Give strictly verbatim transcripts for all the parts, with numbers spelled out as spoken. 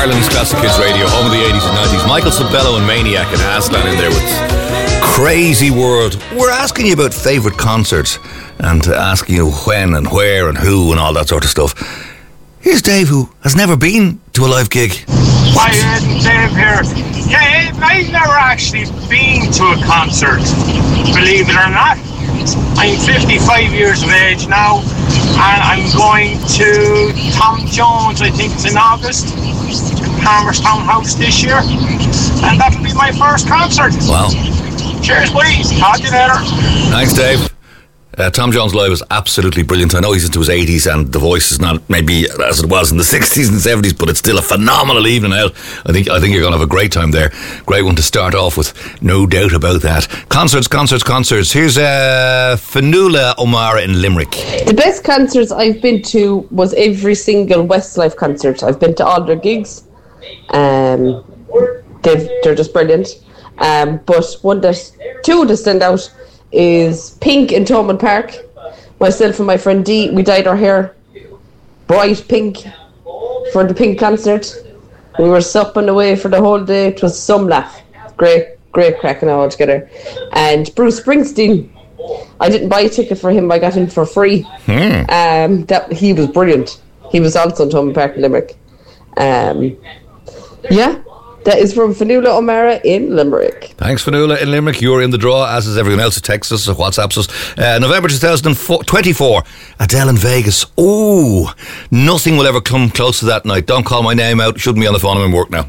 Ireland's Classic Kids Radio, home of the eighties and nineties. Michael Sabello and Maniac and Aslan in there with Crazy World. We're asking you about favourite concerts and asking you when and where and who and all that sort of stuff. Here's Dave, who has never been to a live gig. Hi, Ed and Dave here. Yeah, I've never actually been to a concert, believe it or not. I'm fifty-five years of age now, and I'm going to Tom Jones, I think it's in August, Palmerstown House this year, and that'll be my first concert. Wow. Cheers, buddies. Talk to you later. Thanks, Dave. Uh, Tom Jones live is absolutely brilliant. I know he's into his eighties and the voice is not maybe as it was in the sixties and seventies, but it's still a phenomenal evening out. I think I think you're going to have a great time there. Great one to start off with, no doubt about that. Concerts, concerts, concerts. Here's uh, Fionnuala O'Meara in Limerick. The best concerts I've been to was every single Westlife concert. I've been to all their gigs. Um, they've, they're just brilliant. Um, but one that, two that stand out is Pink in Thomond Park. Myself and my friend Dee, we dyed our hair bright pink for the Pink concert. We were supping away for the whole day. It was some laugh. Great, great cracking all together. And Bruce Springsteen, I didn't buy a ticket for him, I got him for free. Hmm. Um, that he was brilliant. He was also in Thomond Park in Limerick. Um, yeah. That is from Fionnuala O'Meara in Limerick. Thanks, Fionnuala in Limerick. You're in the draw, as is everyone else who texts us or WhatsApps us. Uh, November twenty twenty-four, Adele in Vegas. Oh, nothing will ever come close to that night. Don't call my name out. Shouldn't be on the phone. I'm in work now.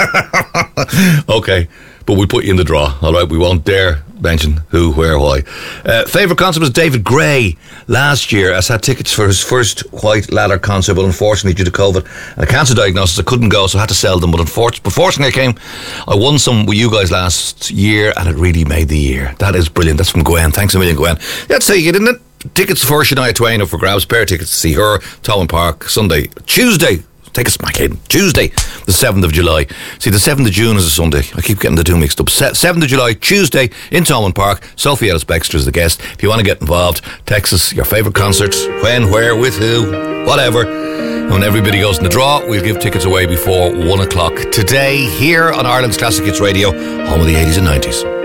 Okay, but we put you in the draw. All right, we won't dare mention who, where, why. Uh, favourite concert was David Gray last year, as had tickets for his first White Ladder concert, but unfortunately due to COVID and a cancer diagnosis I couldn't go, so I had to sell them. But unfortunately, fortunately I came, I won some with you guys last year and it really made the year. That is brilliant. That's from Gwen. Thanks a million, Gwen. Let's say you didn't it? Tickets for Shania Twain up for grabs, pair of tickets to see her, Thomond Park, Sunday, Tuesday. Take us, my kid. Tuesday, the seventh of July. See, the seventh of June is a Sunday. I keep getting the two mixed up. seventh of July, Tuesday, in Thomond Park. Sophie Ellis-Bextor is the guest. If you want to get involved, text us your favourite concerts, when, where, with who, whatever. And when everybody goes in the draw, we'll give tickets away before one o'clock today, here on Ireland's Classic Hits Radio, home of the eighties and nineties.